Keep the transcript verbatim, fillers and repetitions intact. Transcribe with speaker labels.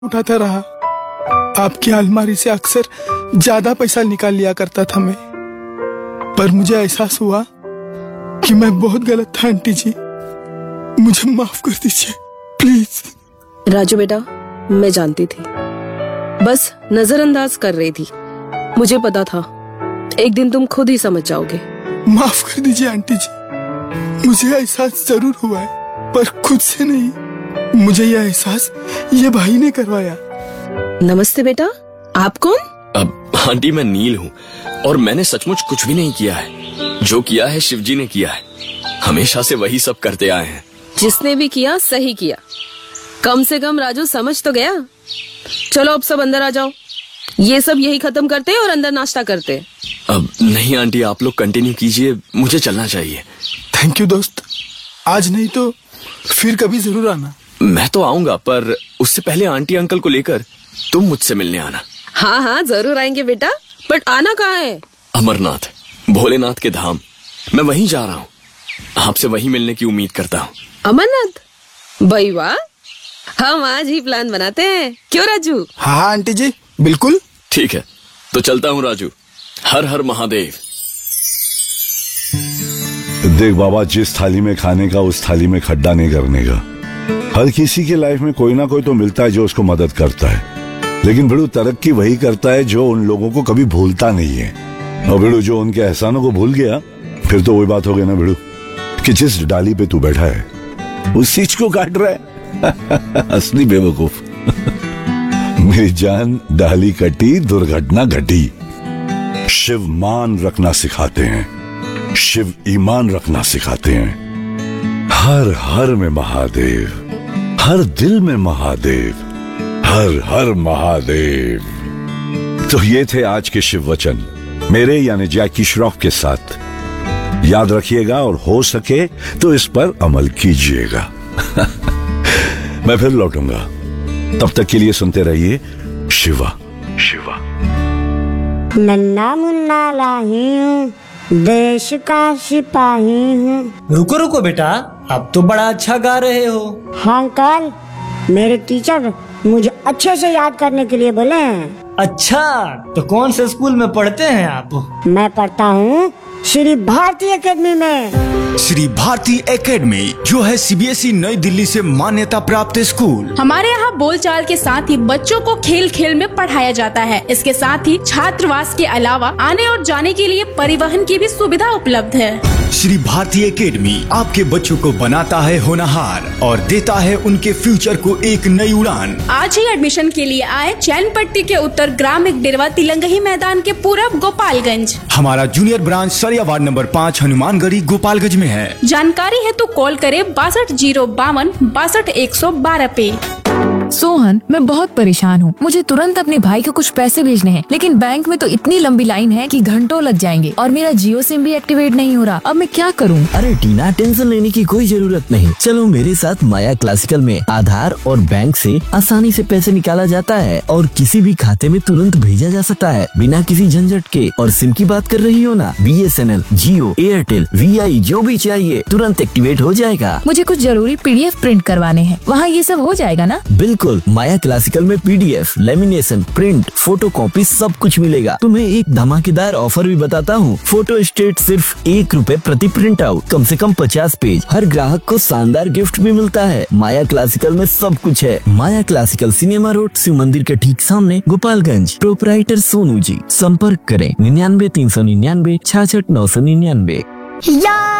Speaker 1: उठाता रहा। आपकी अलमारी से अक्सर ज्यादा पैसा निकाल लिया करता था मैं, पर मुझे एहसास हुआ कि मैं बहुत गलत था। आंटी जी, मुझे माफ कर दीजिए प्लीज।
Speaker 2: राजू बेटा, मैं जानती थी, बस नजरअंदाज कर रही थी। मुझे पता था एक दिन तुम खुद ही समझ जाओगे।
Speaker 1: माफ कर दीजिए आंटी जी, मुझे एहसास जरूर हुआ है, पर खुद से नहीं। मुझे यह एहसास ये भाई ने करवाया।
Speaker 2: नमस्ते बेटा, आप कौन?
Speaker 3: अब आंटी, मैं नील हूँ और मैंने सचमुच कुछ भी नहीं किया है। जो किया है शिवजी ने किया है, हमेशा से वही सब करते आए हैं।
Speaker 2: जिसने भी किया सही किया। कम से कम राजू समझ तो गया। चलो अब सब अंदर आ जाओ, ये सब यही खत्म करते और अंदर नाश्ता करते।
Speaker 3: अब नहीं आंटी, आप लोग कंटिन्यू कीजिए, मुझे चलना चाहिए।
Speaker 1: थैंक यू दोस्त, आज नहीं तो फिर कभी जरूर आना।
Speaker 3: मैं तो आऊंगा, पर उससे पहले आंटी अंकल को लेकर तुम मुझसे मिलने आना।
Speaker 2: हाँ हाँ जरूर आएंगे बेटा, बट आना कहाँ है?
Speaker 3: अमरनाथ, भोलेनाथ के धाम। मैं वहीं जा रहा हूँ, आपसे वहीं मिलने की उम्मीद करता हूँ।
Speaker 2: अमरनाथ? भाई वाह, हम आज ही प्लान बनाते हैं, क्यों राजू?
Speaker 1: हाँ आंटी जी, बिल्कुल।
Speaker 3: ठीक है, तो चलता हूँ राजू। हर हर महादेव।
Speaker 4: देख बाबा, जिस थाली में खाने का उस थाली में खड्डा नहीं करने का। हर किसी की लाइफ में कोई ना कोई तो मिलता है जो उसको मदद करता है, लेकिन भिड़ू तरक्की वही करता है जो उन लोगों को कभी भूलता नहीं है। और भिड़ू जो उनके एहसानों को भूल गया, फिर तो वही बात हो गई ना भिड़ू, कि जिस डाली पे तू बैठा है उस चीज को काट रहा है। असली बेवकूफ। मेरी जान, डाली कटी दुर्घटना घटी। शिव मान रखना सिखाते हैं, शिव ईमान रखना सिखाते हैं। हर हर में महादेव, हर दिल में महादेव, हर हर महादेव। तो ये थे आज के शिव वचन, मेरे यानी जैकी श्रॉफ के साथ। याद रखिएगा और हो सके तो इस पर अमल कीजिएगा। मैं फिर लौटूंगा, तब तक के लिए सुनते रहिए शिवा शिवा।
Speaker 5: नन्ना मुन्ना लाही हूँ, देश का सिपाही हूँ।
Speaker 6: रुको रुको बेटा, अब तो बड़ा अच्छा गा रहे हो।
Speaker 5: हाँ अंकल, मेरे टीचर मुझे अच्छे से याद करने के लिए बोले हैं।
Speaker 6: अच्छा, तो कौन से स्कूल में पढ़ते हैं आप?
Speaker 5: मैं पढ़ता हूँ श्री भारती एकेडमी में।
Speaker 7: श्री भारती एकेडमी, जो है सीबीएसई नई दिल्ली से मान्यता प्राप्त स्कूल।
Speaker 8: हमारे यहाँ बोलचाल के साथ ही बच्चों को खेल खेल में पढ़ाया जाता है। इसके साथ ही छात्रावास के अलावा आने और जाने के लिए परिवहन की भी सुविधा उपलब्ध है।
Speaker 7: श्री भारती एकेडमी आपके बच्चों को बनाता है होनहार और देता है उनके फ्यूचर को एक नई उड़ान।
Speaker 8: आज ही एडमिशन के लिए आए चैनपट्टी के उत्तर ग्रामीण डेरवा तिलंगही मैदान के पूरब गोपालगंज।
Speaker 7: हमारा जूनियर ब्रांच सरिया वार्ड नंबर पाँच हनुमानगढ़ी गोपालगंज में है।
Speaker 8: जानकारी है तो कॉल करे बासठ जीरो बावन बासठ एक सौ बारह पे।
Speaker 9: सोहन, मैं बहुत परेशान हूँ। मुझे तुरंत अपने भाई को कुछ पैसे भेजने हैं, लेकिन बैंक में तो इतनी लंबी लाइन है कि घंटों लग जाएंगे और मेरा जियो सिम भी एक्टिवेट नहीं हो रहा। अब मैं क्या करूँ?
Speaker 10: अरे टीना, टेंशन लेने की कोई जरूरत नहीं। चलो मेरे साथ माया क्लासिकल में आधार और बैंक से आसानी से पैसे निकाला जाता है और किसी भी खाते में तुरंत भेजा जा सकता है बिना किसी झंझट के। और सिम की बात कर रही हो ना, B S N L, Jio, Airtel, we आई जो भी चाहिए तुरंत एक्टिवेट हो जाएगा।
Speaker 9: मुझे कुछ जरूरी पी डी एफ प्रिंट करवाने हैं, वहाँ ये सब हो जाएगा ना?
Speaker 10: बिल्कुल, माया क्लासिकल में P D F, lamination, print, photo copy सब कुछ मिलेगा। तुम्हें एक धमाकेदार ऑफर भी बताता हूँ। फोटो स्टेट सिर्फ एक रुपए प्रति प्रिंट आउट, कम से कम पचास पेज। हर ग्राहक को शानदार गिफ्ट भी मिलता है। माया क्लासिकल में सब कुछ है। माया क्लासिकल, सिनेमा रोड, शिव मंदिर के ठीक सामने, गोपालगंज। प्रोपराइटर सोनू जी। संपर्क करें निन्यानवे तीन सौ निन्यानवे छाछठ नौ सौ निन्यानवे।